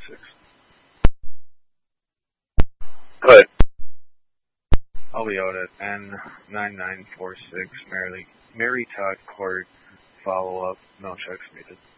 6. Go ahead. I'll be out at N9946 Mary Todd Court. Follow up. No checks needed.